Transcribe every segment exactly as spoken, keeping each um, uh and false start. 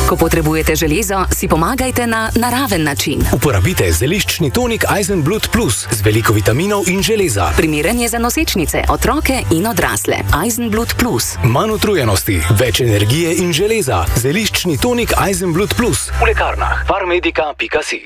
Ko potrebujete železo, si pomagajte na naraven način. Uporabite zeliščni tonik Eisenblut Plus z veliko vitaminov in železa. Primeren je za nosečnice, otroke in odrasle. Eisenblut Plus. Manj utrujenosti, več energije in železa. Zeliščni tonik Eisenblut Plus. V lekarnah farmedika pika si.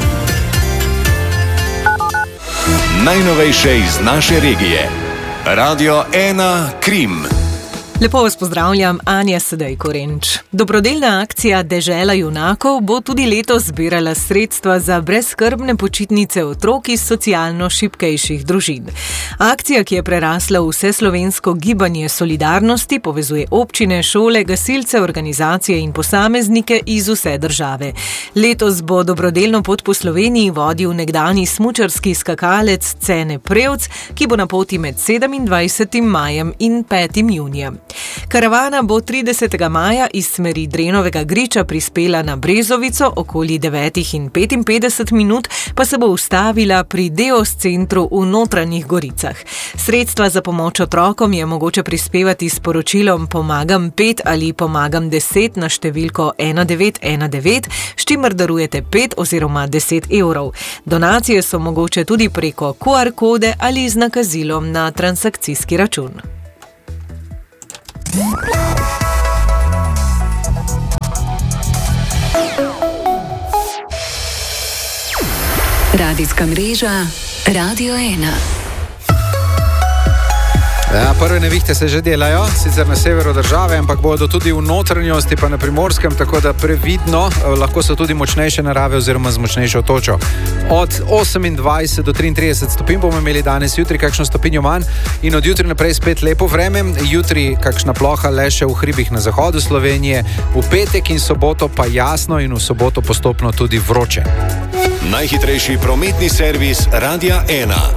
Najnovejše iz naše regije. Radio ena Krim. Lepo vas pozdravljam, Anja Sedej Korenč. Dobrodelna akcija Dežela junakov bo tudi letos zbirala sredstva za brezskrbne počitnice otrok iz socialno šibkejših družin. Akcija, ki je prerasla v vseslovensko gibanje solidarnosti, povezuje občine, šole, gasilce, organizacije in posameznike iz vse države. Letos bo dobrodelno pot po Sloveniji vodil nekdanji smučarski skakalec Cene Prevc, ki bo na poti med sedemindvajsetim majem in petim junijem. Karavana bo tridesetega maja iz smeri Drenovega griča prispela na Brezovico, okoli devetih in petinpetdeset minut pa se bo ustavila pri Deos centru v Notranjih Goricah. Sredstva za pomoč otrokom je mogoče prispevati s poročilom Pomagam pet ali Pomagam deset na številko ena devet ena devet, s čimer darujete pet oziroma deset evrov. Donacije so mogoče tudi preko ku ar kode ali z nakazilom na transakcijski račun. Radijska mreža Radio ena. Ja, prve nevihte se že delajo, sicer na severu države, ampak bodo tudi v notranjosti pa na Primorskem, tako da previdno, lahko so tudi močnejše narave oziroma z močnejšo točo. Od osemindvajset do triintrideset stopinj bomo imeli danes, jutri kakšno stopinjo manj in od jutri naprej spet lepo vreme. Jutri kakšna ploha le še v hribih na zahodu Slovenije, v petek in soboto pa jasno in v soboto postopno tudi vroče. Najhitrejši prometni servis Radia ena.